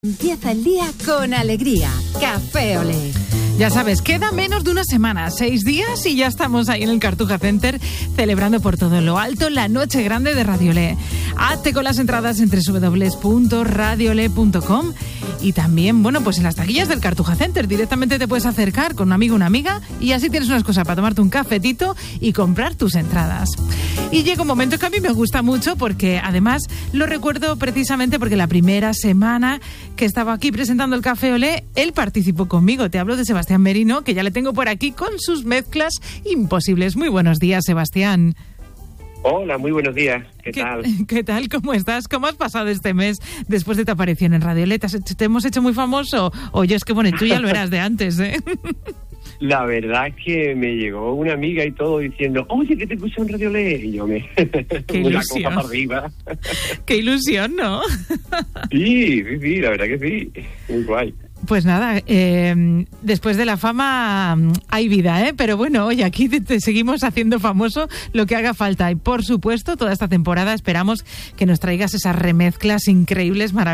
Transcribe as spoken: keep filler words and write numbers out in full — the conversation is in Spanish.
Empieza el día con alegría. Café Olé. Ya sabes, queda menos de una semana, seis días y ya estamos ahí en el Cartuja Center celebrando por todo lo alto la noche grande de Radio Olé. Hazte con las entradas en doble u doble u doble u punto radio olé punto com y también, bueno, pues en las taquillas del Cartuja Center directamente te puedes acercar con un amigo o una amiga y así tienes unas cosas para tomarte un cafetito y comprar tus entradas. Y llega un momento que a mí me gusta mucho porque además lo recuerdo precisamente porque la primera semana que estaba aquí presentando el Café Olé, él participó conmigo. Te hablo de Sebastián Merino, que ya le tengo por aquí con sus mezclas imposibles. Muy buenos días, Sebastián. Hola, muy buenos días. ¿Qué, ¿Qué tal? ¿Qué tal? ¿Cómo estás? ¿Cómo has pasado este mes después de tu aparición en Radio Olé? ¿Te, ¿Te hemos hecho muy famoso? O yo es que, bueno, tú ya lo eras de antes, ¿eh? La verdad es que me llegó una amiga y todo diciendo, oye, ¿qué te escucho en Radio Olé? Y yo me... Qué una ilusión. copa para arriba. Qué ilusión, ¿no? Sí, sí, sí, la verdad que sí. Muy guay. Pues nada, eh, después de la fama hay vida, ¿eh? Pero bueno, oye, aquí te, te seguimos haciendo famoso lo que haga falta. Y por supuesto, toda esta temporada esperamos que nos traigas esas remezclas increíbles, maravillosas.